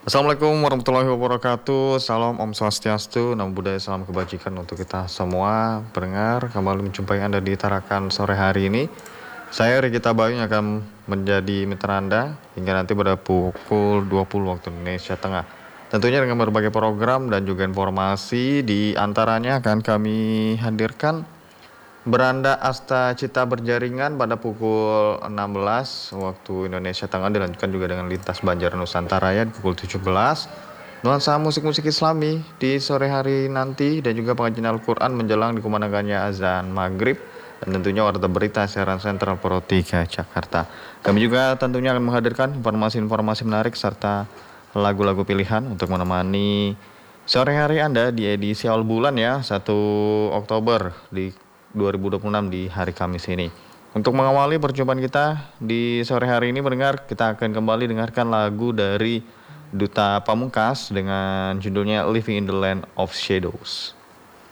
Assalamualaikum warahmatullahi wabarakatuh. Salam Om Swastiastu, Namo Buddhaya, salam kebajikan untuk kita semua. Pendengar, kembali menjumpai Anda di Tarakan sore hari ini. Saya Riki Tabayun yang akan menjadi mitra Anda hingga nanti pada pukul 20 waktu Indonesia Tengah. Tentunya dengan berbagai program dan juga informasi, di antaranya akan kami hadirkan Beranda Asta Cita Berjaringan pada pukul 16 waktu Indonesia Tengah, dilanjutkan juga dengan Lintas Banjar Nusantara ya di pukul 17. Nuansa musik-musik Islami di sore hari nanti dan juga pengajian Al-Quran menjelang dikumandangkannya azan maghrib, dan tentunya warta berita siaran sentral Pro 3 Jakarta. Kami juga tentunya akan menghadirkan informasi-informasi menarik serta lagu-lagu pilihan untuk menemani sore hari Anda di edisi awal bulan ya, 1 Oktober di 2026 di hari Kamis ini. Untuk mengawali perjumpaan kita di sore hari ini, mendengar, kita akan kembali dengarkan lagu dari Duta Pamungkas dengan judulnya Living in the Land of Shadows.